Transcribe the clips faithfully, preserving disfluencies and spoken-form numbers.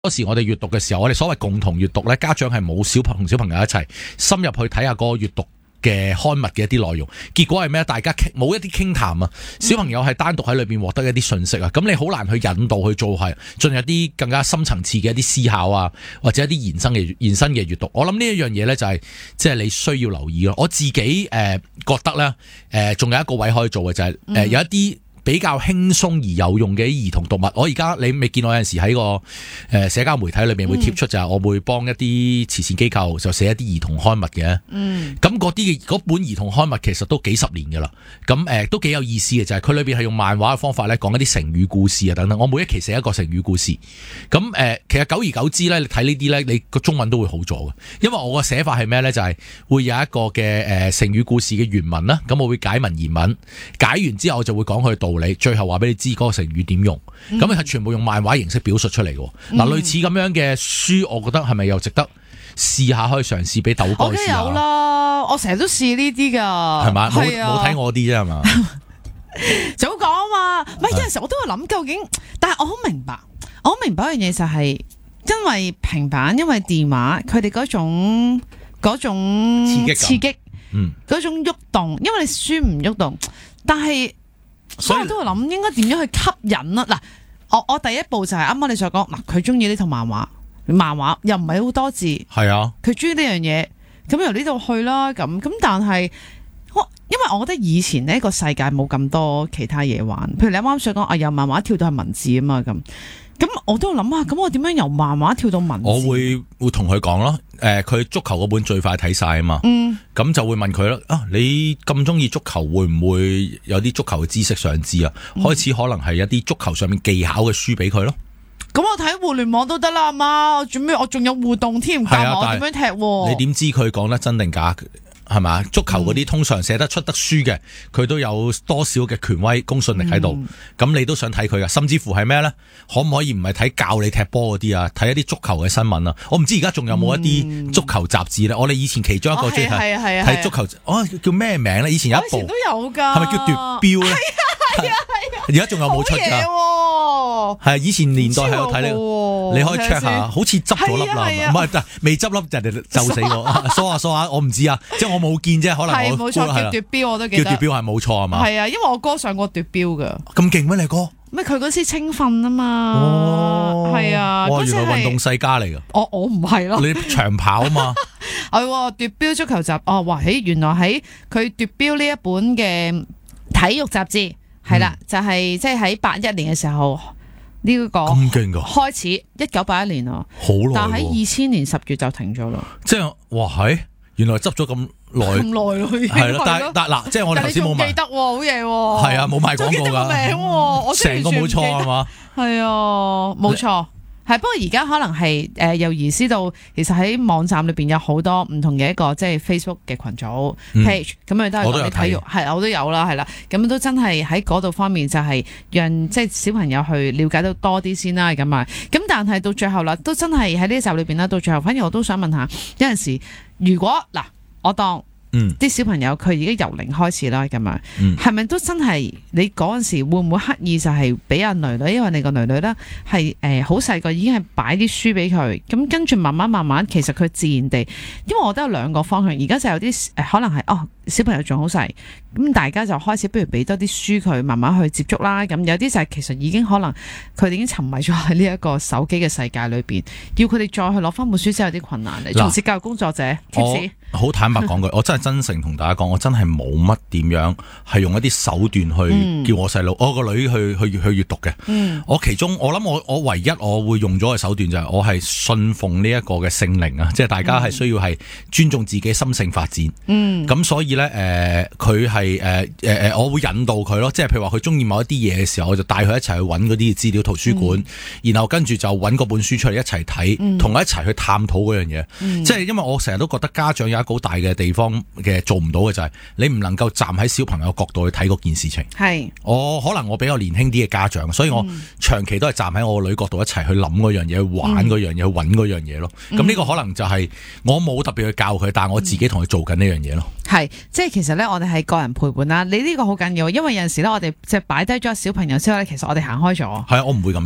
嗰時我哋閱讀嘅時候，我哋所謂共同閱讀咧，家長係冇小朋同小朋友一齊深入去睇下嗰個閱讀嘅刊物嘅一啲內容，結果係咩？大家傾冇一啲傾談啊，小朋友係單獨喺裏邊獲得一啲信息啊，咁你好難去引導去做係進入一啲更加深層次嘅一啲思考啊，或者一啲延伸嘅延伸嘅閱讀。我諗呢一樣嘢咧就係即係你需要留意咯。我自己誒、呃、覺得咧誒仲有一個位可以做嘅就係、是、誒、呃、有一啲比較輕鬆而有用嘅兒童讀物，我而家你未見我有陣時喺個誒社交媒體裏面會貼出就係我會幫一啲慈善機構就寫一啲兒童刊物嘅，嗯，咁嗰啲嘅嗰本兒童刊物其實都幾十年噶啦，咁誒、呃、都幾有意思嘅就係佢裏邊係用漫畫嘅方法咧講一啲成語故事啊等等，我每一期寫一個成語故事，咁誒、呃、其實久而久之咧，你睇呢啲咧，你個中文都會好咗嘅，因為我個寫法係咩咧，就係、是、會有一個嘅誒、呃、成語故事嘅原文啦，咁我會解文言文，解完之後我就會講佢嘅道理，最後話俾你知嗰個成語點用，咁係、嗯、全部用漫畫形式表述出嚟嘅。嗱、嗯，類似咁樣嘅書，我覺得係咪又值得試下，可以嘗試俾豆哥試下？ 有啦，我成日都試呢啲噶， 係嘛？冇冇睇我啲啫係嘛？ 早講啊嘛，唔係有陣時我都會諗究竟，但係我好明白，我好明白一樣嘢就係因為平板，因為電話，佢哋嗰種嗰種刺激， 刺激， 嗯， 嗰種喐動，因為你書唔喐動，但係。所以我都會諗應該點樣去吸引啦。嗱，我我第一步就係啱啱你所講，嗱，佢中意呢套漫畫，漫畫又唔係好多字， 係啊， 佢中意呢樣嘢，咁由呢度去啦。咁咁但係，我因為我覺得以前呢個世界冇咁多其他嘢玩，譬如你啱啱所講啊，由漫畫跳到係文字啊嘛，咁咁我都諗下，咁我點樣由漫畫跳到文字？ 我會會同佢講咯，誒、呃，佢足球嗰本最快睇晒啊嘛，嗯，咁就會問佢咯，啊，你咁中意足球，會唔會有啲足球嘅知識想知啊？嗯、開始可能係一啲足球上面技巧嘅書俾佢咯。 咁我睇互聯網都得啦，阿媽，做咩我仲有互動添，教我點樣踢、啊？ 你點知佢講得真定假？係嘛？足球嗰啲通常寫得出得書嘅，佢都有多少嘅權威公信力喺度。咁、嗯、你都想睇佢噶？甚至乎係咩咧？可唔可以唔係睇教你踢波嗰啲啊？睇一啲足球嘅新聞啊？我唔知而家仲有冇一啲足球雜誌咧？嗯、我哋以前其中一個中意睇睇足球，哦叫咩名咧？以前有一部都有噶， 係咪叫奪標咧？ 係啊係啊係啊！ 而家仲有冇出噶？係以前年代係有睇呢個，你可以 check 下，好似執咗粒啦，唔係未執粒人哋就死我，梳下梳下，我唔知啊，即係我冇見啫，可能我冇錯叫奪標我都記得， 叫奪標係冇錯係嘛？ 係啊，因為我哥上過奪標噶， 咁勁咩你哥？ 咩佢嗰次青訓啊嘛，哦，係啊， 哇原來運動世家嚟噶， 我我唔係咯， 你長跑啊嘛， 係奪標足球集，哦哇，喺原來喺佢奪標呢一本嘅體育雜誌係啦，就係即係喺八一年嘅時候。呢、這個咁勁噶， 開始一九八一年啊， 好耐， 但喺二千年十月就停咗啦。 即係哇，係原來執咗咁耐， 咁耐咯， 係咯。但係但嗱，即係我哋頭先冇賣， 記得好嘢， 係啊，冇賣廣告噶， 名我成個冇錯係嘛？係啊，冇錯。係，不過而家可能係誒、呃、由移師到，其實喺網站裏邊有好多唔同嘅一個即係 Facebook 嘅群組 page，咁佢、嗯、都係講啲體育，係我都有啦，係啦，咁都真係喺嗰度方面就係讓即係小朋友去了解到多啲先啦，咁啊，咁但係到最後啦，都真係喺呢一集裏邊啦，到最後反而我都想問下，有陣時如果嗱，我當。嗯，啲小朋友佢已經由零開始啦，咁樣，係咪、嗯、都真係你嗰陣時會唔會刻意就係俾阿女女，因為你個女女咧係誒好細個已經係擺啲書俾佢，咁跟住慢慢慢慢，其實佢自然地，因為我覺得有兩個方向，而家就有啲誒可能係哦小朋友仲好細，咁大家就開始不如俾多啲書佢慢慢去接觸啦，咁有啲就係其實已經可能佢哋已經沉迷咗喺呢一個手機嘅世界裏邊，要佢哋再去攞翻本書真係有啲困難嚟。從事教育工作者，貼士好坦白講句，我真係真誠同大家講，我真係冇乜點樣係用一啲手段去叫我細路，嗯、我個女去去去閱讀嘅。嗯、我其中我諗我我唯一我會用咗嘅手段就係我係信奉呢一個嘅聖靈啊，即係大家係需要係尊重自己心性發展。嗯，咁所以咧誒，佢係誒誒誒，我會引導佢咯，即係譬如話佢中意某一啲嘢嘅時候，我就帶佢一齊去揾嗰啲資料圖書館，嗯、然後跟住就揾嗰本書出嚟一齊睇，同佢、嗯、一齊去探討嗰樣嘢。嗯、即係因為我成日都覺得家長有一個好大嘅地方嘅做唔到嘅就係你唔能夠站喺小朋友角度去睇嗰件事情。係是我可能我比較年輕啲嘅家長，所以我長期都係站喺我個女角度一齊去諗嗰樣嘢，去玩嗰樣嘢，去揾嗰樣嘢咯。咁呢、嗯、個可能就係我冇特別去教佢，但係我自己同佢做緊呢樣嘢咯。 係即係其實咧，我哋係個人陪伴啦。你呢個好緊要，因為有陣時咧，我哋即係擺低咗小朋友之後咧，其實我哋行開咗。 係啊，我唔會咁樣。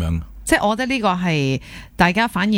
即係我覺得呢個係大家反而